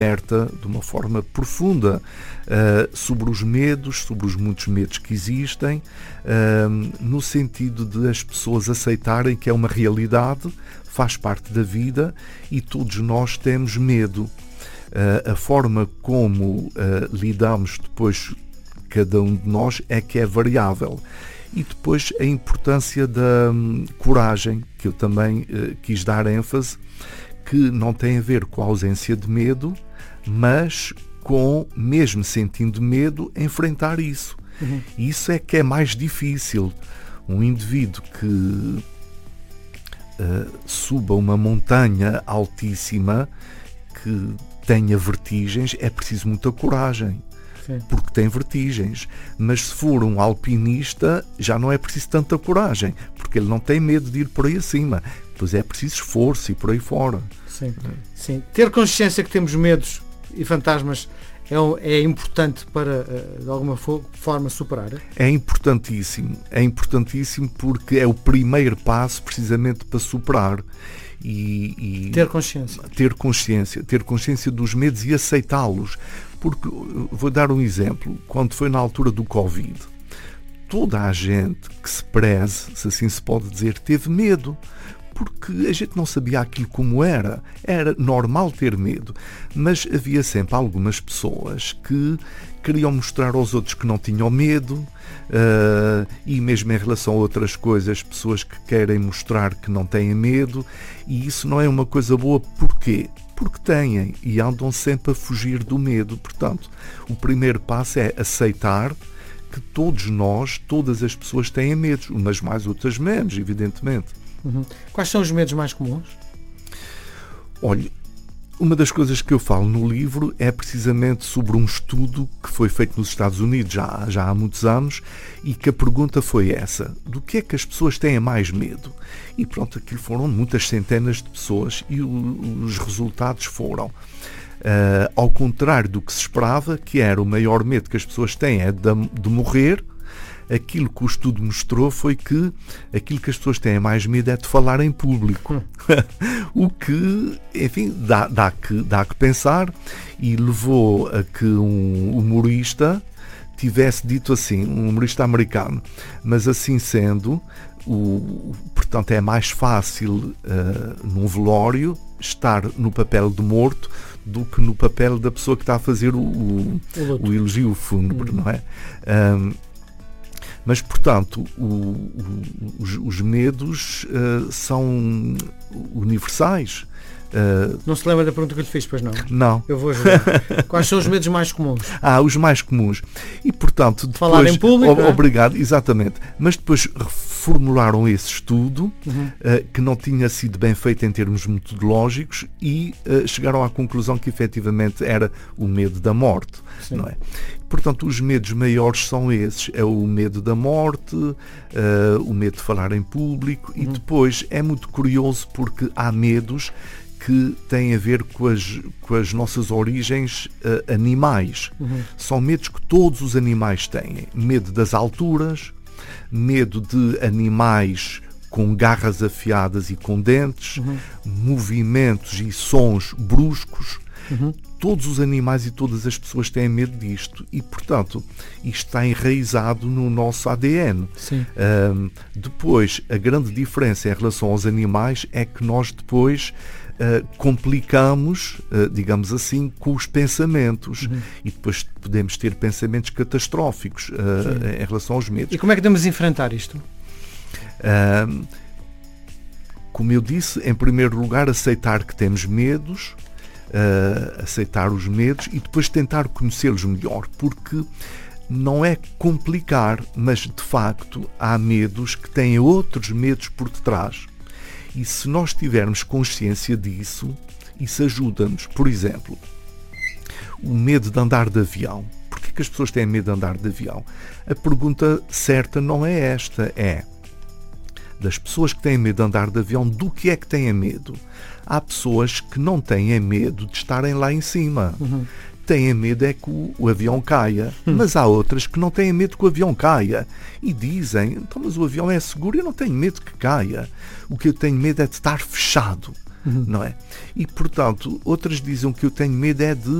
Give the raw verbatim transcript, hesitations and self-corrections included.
alerta de uma forma profunda uh, sobre os medos, sobre os muitos medos que existem, uh, no sentido de as pessoas aceitarem que é uma realidade, faz parte da vida e todos nós temos medo. Uh, a forma como uh, lidamos depois, cada um de nós, é que é variável. E depois a importância da um, coragem, que eu também uh, quis dar ênfase, que não tem a ver com a ausência de medo, mas com, mesmo sentindo medo, enfrentar isso. Uhum. Isso é que é mais difícil. Um indivíduo que uh, suba uma montanha altíssima, que tenha vertigens, é preciso muita coragem. Sim. Porque tem vertigens. Mas se for um alpinista, já não é preciso tanta coragem, porque ele não tem medo de ir por aí acima. Pois é preciso esforço e por aí fora. Sim. Sim. Ter consciência que temos medos e fantasmas é, é importante para, de alguma forma, superar? É importantíssimo. É importantíssimo porque é o primeiro passo, precisamente, para superar. E, e ter consciência. Ter consciência. Ter consciência dos medos e aceitá-los. Porque, vou dar um exemplo, quando foi na altura do Covid, toda a gente que se preze, se assim se pode dizer, teve medo, porque a gente não sabia aquilo como era. Era normal ter medo, mas havia sempre algumas pessoas que queriam mostrar aos outros que não tinham medo, uh, e mesmo em relação a outras coisas, pessoas que querem mostrar que não têm medo, e isso não é uma coisa boa. Porquê? Porque têm e andam sempre a fugir do medo. Portanto, o primeiro passo é aceitar que todos nós, todas as pessoas têm medos, umas mais, outras menos, evidentemente. Uhum. Quais são os medos mais comuns? Olha, uma das coisas que eu falo no livro é precisamente sobre um estudo que foi feito nos Estados Unidos já, já há muitos anos, e que a pergunta foi essa: do que é que as pessoas têm mais medo? E pronto, aquilo foram muitas centenas de pessoas e o, os resultados foram, uh, ao contrário do que se esperava, que era o maior medo que as pessoas têm é de, de morrer. Aquilo que o estudo mostrou foi que aquilo que as pessoas têm mais medo é de falar em público. O que, enfim, dá, dá, que, dá que pensar, e levou a que um humorista tivesse dito assim, um humorista americano, mas assim sendo, o, portanto é mais fácil uh, num velório estar no papel de morto do que no papel da pessoa que está a fazer o, o, o elogio fúnebre, hum. não é? Um, Mas, portanto, o, o, os, os medos uh, são universais. Uh, não se lembra da pergunta que eu lhe fiz, pois não? Não. Eu vou ajudar. Quais são os medos mais comuns? Ah, os mais comuns. E, portanto, depois... Falar em público, o, Obrigado, exatamente. Mas depois reformularam esse estudo, uhum. uh, que não tinha sido bem feito em termos metodológicos, e uh, chegaram à conclusão que, efetivamente, era o medo da morte. Sim. Não é? Portanto, os medos maiores são esses. É o medo da morte, uh, o medo de falar em público, uhum. e depois é muito curioso porque há medos que têm a ver com as, com as nossas origens uh, animais. Uhum. São medos que todos os animais têm. Medo das alturas, medo de animais com garras afiadas e com dentes, uhum. movimentos e sons bruscos. Uhum. Todos os animais e todas as pessoas têm medo disto e, portanto, isto está enraizado no nosso A D N. Sim. Um, depois, a grande diferença em relação aos animais é que nós depois uh, complicamos, uh, digamos assim, com os pensamentos. Uhum. E depois podemos ter pensamentos catastróficos uh, em relação aos medos. E como é que devemos enfrentar isto? Um, como eu disse, em primeiro lugar, aceitar que temos medos, Uh, aceitar os medos e depois tentar conhecê-los melhor, porque não é complicar, mas de facto há medos que têm outros medos por detrás, e se nós tivermos consciência disso, isso ajuda-nos. Por exemplo, o medo de andar de avião. Porquê que as pessoas têm medo de andar de avião? A pergunta certa não é esta, é das pessoas que têm medo de andar de avião, do que é que têm medo? Há pessoas que não têm medo de estarem lá em cima. Uhum. Têm medo é que o, o avião caia. Uhum. Mas há outras que não têm medo que o avião caia. E dizem, então, mas o avião é seguro, eu não tenho medo que caia. O que eu tenho medo é de estar fechado. uhum. não é? E, portanto, outras dizem que eu tenho medo é de